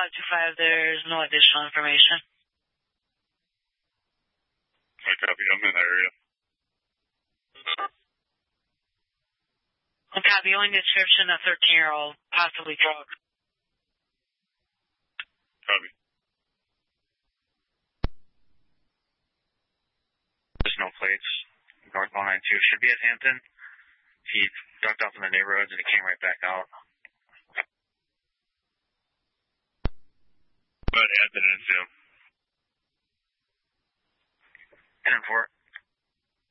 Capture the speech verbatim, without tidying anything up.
five two five, there's no additional information. I copy. I'm in the area. I copy. Only description of thirteen-year-old, possibly drunk. Copy. There's no plates. North one nine two should be at Hampton. He ducked off in the neighborhoods and he came right back out. But Hampton and Sim. ten and four.